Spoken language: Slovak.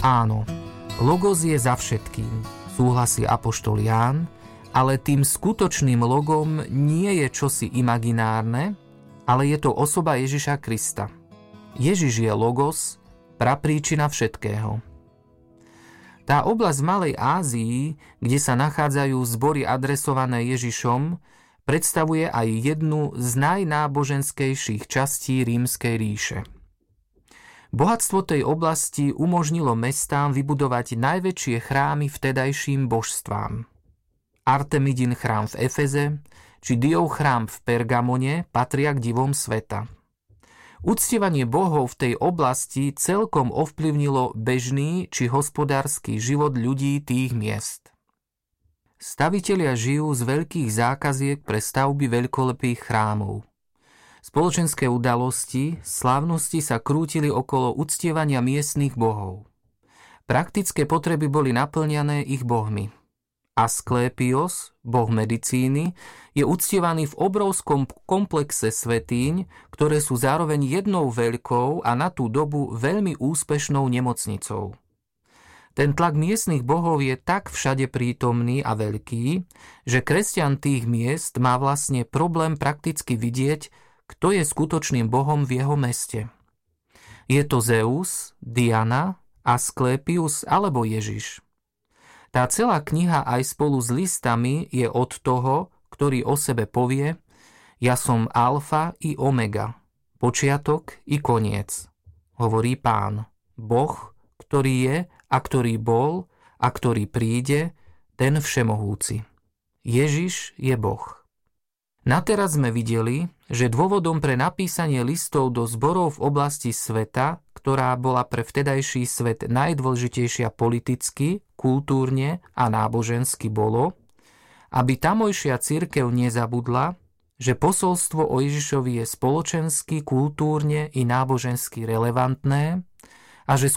Áno, logos je za všetkým, súhlasí apoštol Ján, ale tým skutočným logom nie je čosi imaginárne, ale je to osoba Ježiša Krista. Ježiš je logos, prapríčina všetkého. Tá oblasť v Malej Ázii, kde sa nachádzajú zbory adresované Ježišom, predstavuje aj jednu z najnáboženskejších častí Rímskej ríše. Bohatstvo tej oblasti umožnilo mestám vybudovať najväčšie chrámy vtedajším božstvám. Artemidin chrám v Efeze či Diov chrám v Pergamone patria k divom sveta. Uctievanie bohov v tej oblasti celkom ovplyvnilo bežný či hospodársky život ľudí tých miest. Stavitelia žijú z veľkých zákaziek pre stavby veľkolepých chrámov. Spoločenské udalosti, slávnosti sa krútili okolo uctievania miestnych bohov. Praktické potreby boli naplňané ich bohmi. Asklépios, boh medicíny, je uctievaný v obrovskom komplexe svätýň, ktoré sú zároveň jednou veľkou a na tú dobu veľmi úspešnou nemocnicou. Ten tlak miestnych bohov je tak všade prítomný a veľký, že kresťan tých miest má vlastne problém prakticky vidieť, kto je skutočným bohom v jeho meste. Je to Zeus, Diana, Asklépius alebo Ježiš. Tá celá kniha aj spolu s listami je od toho, ktorý o sebe povie: ja som alfa i omega, počiatok i koniec, hovorí Pán, Boh, ktorý je a ktorý bol a ktorý príde, ten všemohúci. Ježiš je Boh. Nateraz sme videli, že dôvodom pre napísanie listov do zborov v oblasti sveta, ktorá bola pre vtedajší svet najdôležitejšia politicky, kultúrne a nábožensky, bolo, aby tamojšia cirkev nezabudla, že posolstvo o Ježišovi je spoločensky, kultúrne i nábožensky relevantné a že